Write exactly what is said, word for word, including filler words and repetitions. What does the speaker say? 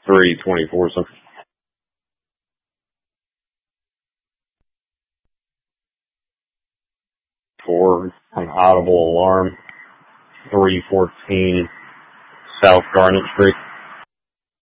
three twenty-four something. For an audible alarm, three fourteen South Garnet Street.